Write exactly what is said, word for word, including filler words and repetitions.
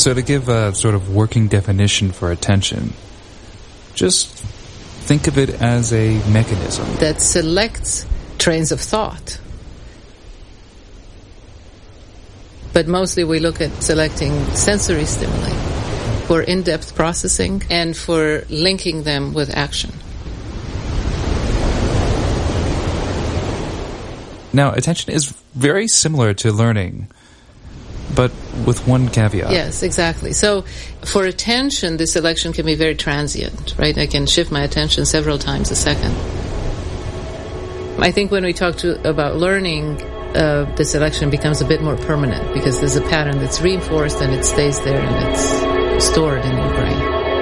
So to give a sort of working definition for attention, just think of it as a mechanism that selects trains of thought. But mostly we look at selecting sensory stimuli for in-depth processing and for linking them with action. Now, attention is very similar to learning, but with one caveat. Yes, exactly. So for attention, the selection can be very transient, right? I can shift my attention several times a second. I think when we talk to, about learning, uh, the selection becomes a bit more permanent because there's a pattern that's reinforced and it stays there and it's stored in your brain.